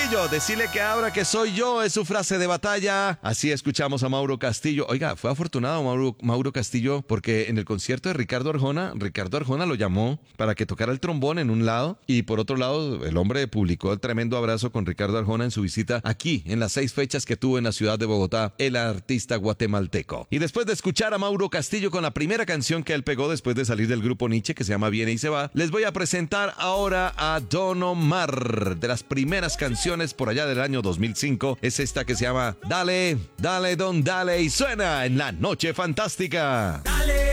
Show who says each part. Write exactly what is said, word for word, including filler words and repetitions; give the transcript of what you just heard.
Speaker 1: Castillo, decirle que abra que soy yo, es su frase de batalla. Así escuchamos a Mauro Castillo. Oiga, fue afortunado Mauro, Mauro Castillo porque en el concierto de Ricardo Arjona, Ricardo Arjona lo llamó para que tocara el trombón en un lado y por otro lado el hombre publicó el tremendo abrazo con Ricardo Arjona en su visita aquí en las seis fechas que tuvo en la ciudad de Bogotá el artista guatemalteco. Y después de escuchar a Mauro Castillo con la primera canción que él pegó después de salir del grupo Nietzsche, que se llama Viene y se va, les voy a presentar ahora a Don Omar. De las primeras canciones por allá del año dos mil cinco es esta que se llama Dale, Dale Don Dale y suena en La Noche Fantástica. Dale.